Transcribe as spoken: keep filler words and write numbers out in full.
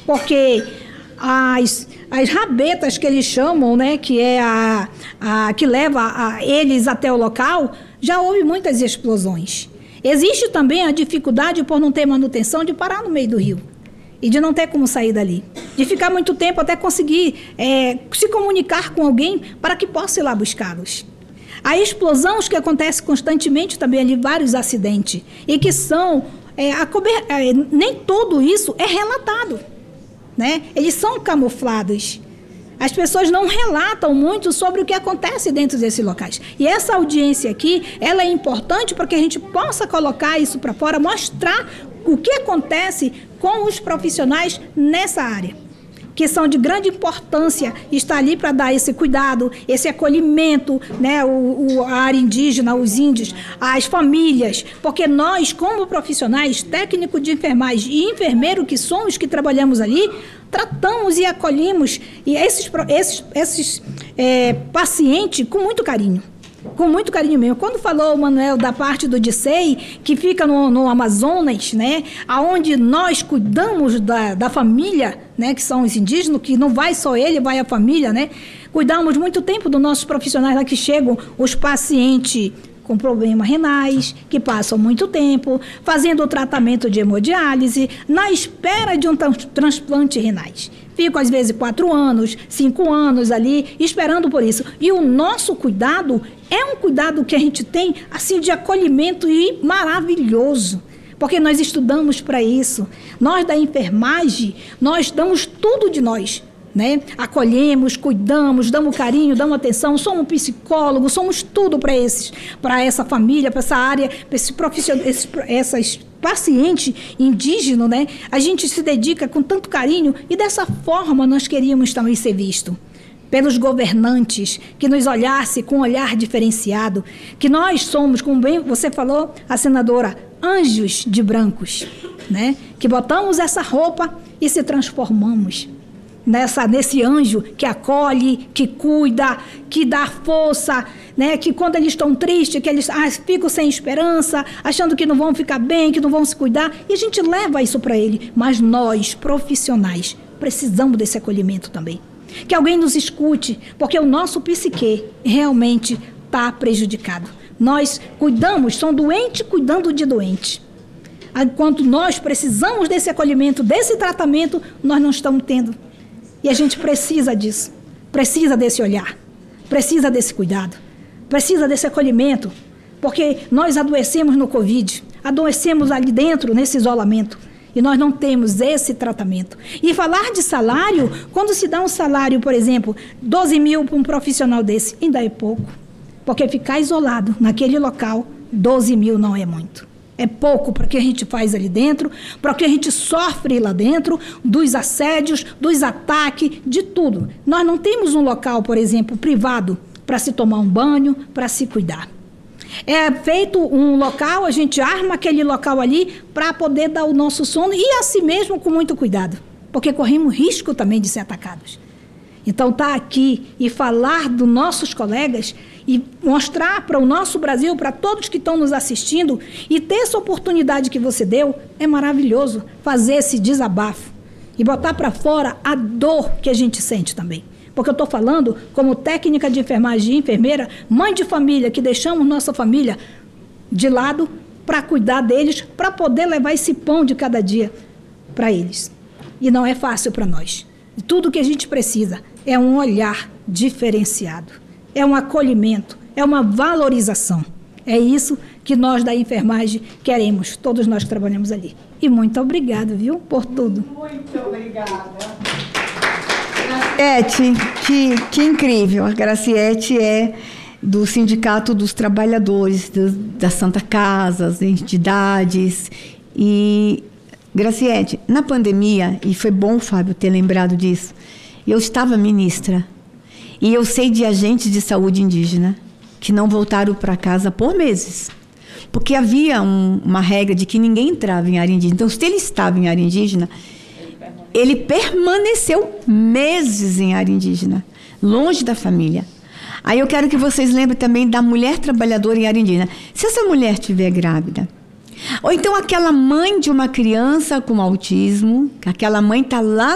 porque as, as rabetas que eles chamam, né, que é a, a que leva a, eles até o local, já houve muitas explosões. Existe também a dificuldade por não ter manutenção de parar no meio do rio e de não ter como sair dali, de ficar muito tempo até conseguir é, se comunicar com alguém para que possa ir lá buscá-los. Há explosões que acontecem constantemente também ali, vários acidentes, e que são, é, a cober... é, nem tudo isso é relatado, né? Eles são camuflados. As pessoas não relatam muito sobre o que acontece dentro desses locais. E essa audiência aqui, ela é importante para que a gente possa colocar isso para fora, mostrar o que acontece com os profissionais nessa área, que são de grande importância estar ali para dar esse cuidado, esse acolhimento, né, o, o, a área indígena, os índios, as famílias, porque nós, como profissionais, técnico de enfermagem e enfermeiro que somos, que trabalhamos ali, tratamos e acolhemos e esses, esses, esses é, pacientes com muito carinho. Com muito carinho mesmo. Quando falou o Manuel da parte do DICEI, que fica no, no Amazonas, né, onde nós cuidamos da, da família, né, que são os indígenas, que não vai só ele, vai a família, né, cuidamos muito tempo dos nossos profissionais lá que chegam, os pacientes com problemas renais, que passam muito tempo, fazendo o tratamento de hemodiálise, na espera de um transplante renais. Ficam, às vezes, quatro anos, cinco anos ali, esperando por isso. E o nosso cuidado é um cuidado que a gente tem, assim, de acolhimento e maravilhoso, porque nós estudamos para isso. Nós, da enfermagem, nós damos tudo de nós, né? Acolhemos, cuidamos, damos carinho, damos atenção, somos psicólogos, somos tudo para esses, para essa família, para essa área, para esse profissional, esses, essas pacientes indígenas, né? A gente se dedica com tanto carinho e dessa forma nós queríamos também ser vistos pelos governantes, que nos olhasse com um olhar diferenciado, que nós somos, como bem você falou, a senadora, anjos de brancos, né? Que botamos essa roupa e se transformamos Nessa, nesse anjo que acolhe, que cuida, que dá força, né? Que quando eles estão tristes, que eles ah, ficam sem esperança, achando que não vão ficar bem, que não vão se cuidar, e a gente leva isso para ele. Mas nós, profissionais, precisamos desse acolhimento também. Que alguém nos escute, porque o nosso psique realmente está prejudicado. Nós cuidamos, são doentes cuidando de doente. Enquanto nós precisamos desse acolhimento, desse tratamento, nós não estamos tendo. E a gente precisa disso, precisa desse olhar, precisa desse cuidado, precisa desse acolhimento, porque nós adoecemos no Covid, adoecemos ali dentro, nesse isolamento, e nós não temos esse tratamento. E falar de salário, quando se dá um salário, por exemplo, doze mil para um profissional desse, ainda é pouco, porque ficar isolado naquele local, doze mil não é muito. É pouco para o que a gente faz ali dentro, para o que a gente sofre lá dentro, dos assédios, dos ataques, de tudo. Nós não temos um local, por exemplo, privado, para se tomar um banho, para se cuidar. É feito um local, a gente arma aquele local ali para poder dar o nosso sono e assim mesmo com muito cuidado, porque corremos risco também de ser atacados. Então, estar aqui e falar dos nossos colegas e mostrar para o nosso Brasil, para todos que estão nos assistindo, e ter essa oportunidade que você deu, é maravilhoso fazer esse desabafo e botar para fora a dor que a gente sente também. Porque eu estou falando como técnica de enfermagem e enfermeira, mãe de família, que deixamos nossa família de lado para cuidar deles, para poder levar esse pão de cada dia para eles. E não é fácil para nós. E tudo que a gente precisa é um olhar diferenciado, é um acolhimento, é uma valorização. É isso que nós da enfermagem queremos, todos nós que trabalhamos ali. E muito obrigada, viu, por tudo. Muito obrigada. Graciete, que, que incrível. A Graciete é do Sindicato dos Trabalhadores, do, da Santa Casa, das entidades. E, Graciete, na pandemia, e foi bom o Fábio ter lembrado disso, eu estava ministra, e eu sei de agentes de saúde indígena que não voltaram para casa por meses, porque havia um, uma regra de que ninguém entrava em área indígena. Então, se ele estava em área indígena, ele permaneceu meses em área indígena, longe da família. Aí eu quero que vocês lembrem também da mulher trabalhadora em área indígena. Se essa mulher estiver grávida, ou então aquela mãe de uma criança com autismo, aquela mãe está lá